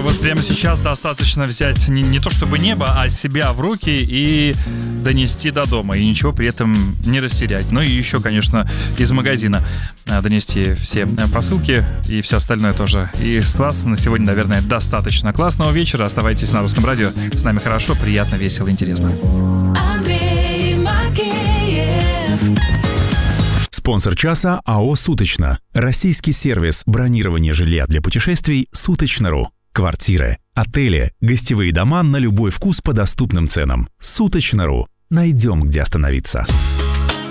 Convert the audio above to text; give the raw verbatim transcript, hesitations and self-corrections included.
вот прямо сейчас достаточно взять не, не то чтобы небо, а себя в руки и донести до дома, и ничего при этом не растерять. Ну и еще, конечно, из магазина донести все посылки и все остальное тоже. И с вас на сегодня, наверное, достаточно. Классного вечера, оставайтесь на Русском радио. С нами хорошо, приятно, весело, интересно. Андрей Макеев. Спонсор часа АО «Суточно». Российский сервис бронирования жилья для путешествий «Суточно.ру». Квартиры, отели, гостевые дома на любой вкус по доступным ценам. «Суточно.ру». Найдем, где остановиться.